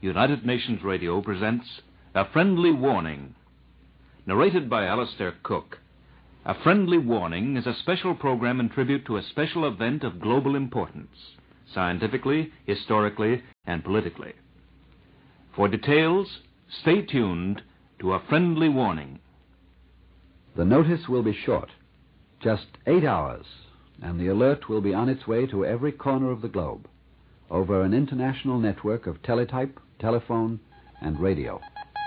United Nations Radio presents A Friendly Warning. Narrated by Alistair Cook, A Friendly Warning is a special program in tribute to a special event of global importance, scientifically, historically, and politically. For details, stay tuned to A Friendly Warning. The notice will be short, just 8 hours, and the alert will be on its way to every corner of the globe, over an international network of teletype, telephone, and radio.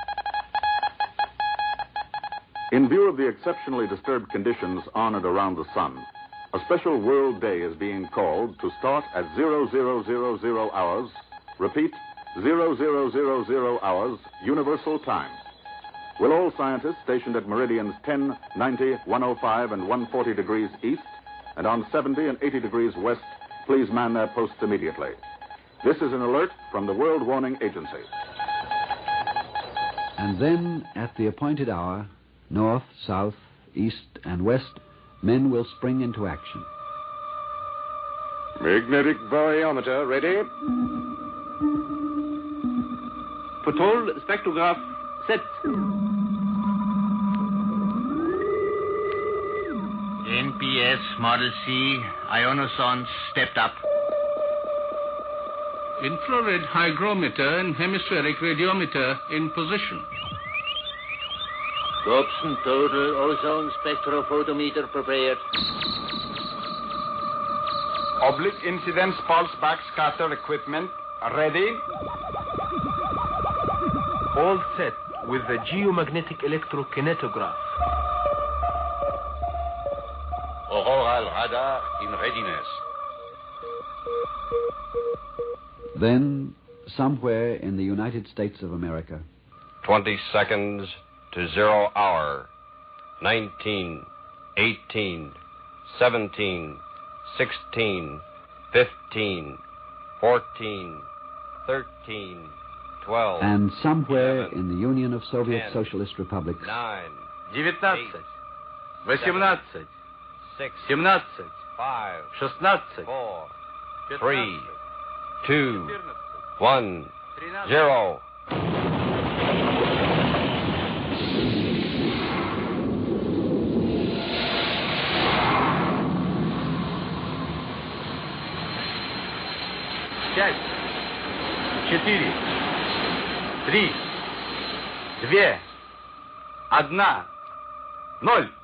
In view of the exceptionally disturbed conditions on and around the sun, a special World Day is being called to start at 0000 hours, repeat, 0000 hours, Universal Time. Will all scientists stationed at meridians 10, 90, 105, and 140 degrees east, and on 70 and 80 degrees west, please man their posts immediately. This is an alert from the World Warning Agency. And then, at the appointed hour, north, south, east, and west, men will spring into action. Magnetic variometer ready. Patrol spectrograph set. NPS Model C, ionosonde stepped up. Infrared hygrometer and hemispheric radiometer in position. Dobson total ozone spectrophotometer prepared. Oblique incidence pulse backscatter equipment ready. All set with the geomagnetic electrokinetograph. Auroral radar in readiness. Then, somewhere in the United States of America, 20 seconds to 0 hour. 19, 18, 17, 16, 15, 14, 13, 12. and somewhere 11, in the Union of Soviet 10, Socialist Republics, 9, 19, 18, 6, 17, 5, 16, 4, 3, 2, 1, 0. Пять, 4, 3, 2, 1, 0.